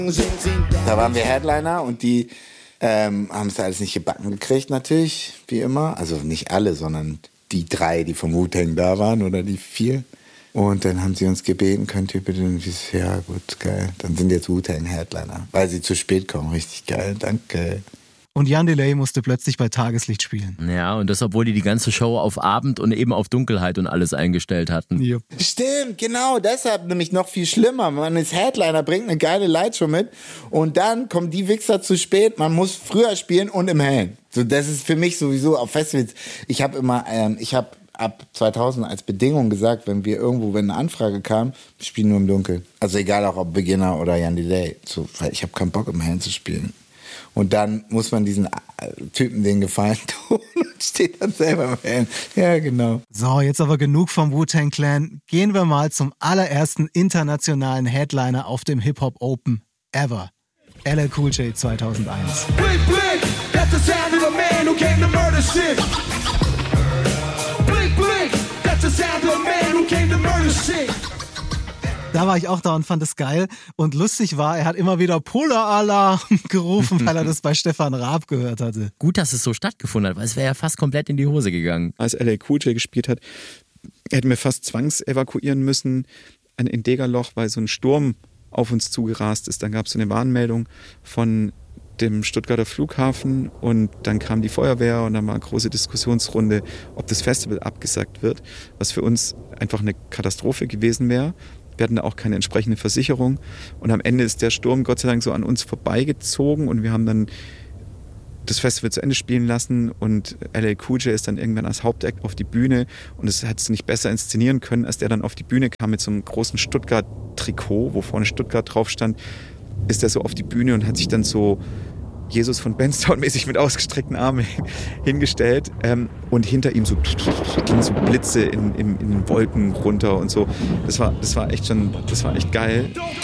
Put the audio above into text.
Da waren wir Headliner und die haben es alles nicht gebacken gekriegt natürlich, wie immer. Also nicht alle, sondern die 3, die vom Wu-Tang da waren oder die 4. Und dann haben sie uns gebeten, könnt ihr bitte, ja gut, geil. Dann sind jetzt Wu-Tang Headliner, weil sie zu spät kommen. Richtig geil, danke. Und Jan Delay musste plötzlich bei Tageslicht spielen. Ja, und das, obwohl die ganze Show auf Abend und eben auf Dunkelheit und alles eingestellt hatten. Yep. Stimmt, genau, deshalb nämlich noch viel schlimmer. Man ist Headliner, bringt eine geile Lightshow mit und dann kommen die Wichser zu spät. Man muss früher spielen und im Hellen. So, das ist für mich sowieso auf Festivals. Ich habe ab 2000 als Bedingung gesagt, wenn eine Anfrage kam, wir spielen nur im Dunkeln. Also egal auch ob Beginner oder Jan Delay. So, weil ich habe keinen Bock im Hellen zu spielen. Und dann muss man diesen Typen den Gefallen tun und steht dann selber im Hellen. Ja, genau. So, jetzt aber genug vom Wu-Tang Clan. Gehen wir mal zum allerersten internationalen Headliner auf dem Hip-Hop Open ever. LL Cool J 2001. Blink, blink, that's the sound of a man who came to murder shit. Blink, blink, that's the sound of a man who came to murder shit. Da war ich auch da und fand es geil. Und lustig war, er hat immer wieder Polar-Alarm gerufen, weil er das bei Stefan Raab gehört hatte. Gut, dass es so stattgefunden hat, weil es wäre ja fast komplett in die Hose gegangen. Als LL Cool J gespielt hat, hätten wir fast zwangsevakuieren müssen in Degerloch, weil so ein Sturm auf uns zugerast ist. Dann gab es so eine Warnmeldung von dem Stuttgarter Flughafen und dann kam die Feuerwehr und dann war eine große Diskussionsrunde, ob das Festival abgesagt wird, was für uns einfach eine Katastrophe gewesen wäre. Wir hatten auch keine entsprechende Versicherung und am Ende ist der Sturm Gott sei Dank so an uns vorbeigezogen und wir haben dann das Festival zu Ende spielen lassen und LL Cool J ist dann irgendwann als Hauptact auf die Bühne und es hat es nicht besser inszenieren können, als der dann auf die Bühne kam mit so einem großen Stuttgart-Trikot, wo vorne Stuttgart drauf stand, ist er so auf die Bühne und hat sich dann so Jesus von Benstown mäßig mit ausgestreckten Armen hingestellt und hinter ihm so gingen so Blitze in den Wolken runter und so. Das war echt geil.